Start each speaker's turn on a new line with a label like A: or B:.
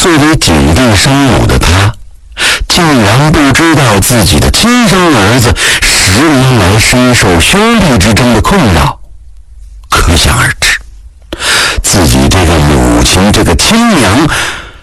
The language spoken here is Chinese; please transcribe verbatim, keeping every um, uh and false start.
A: 作为景帝生母的她，竟然不知道自己的亲生儿子十年来深受兄弟之争的困扰。可想而知，自己这个母亲，这个亲娘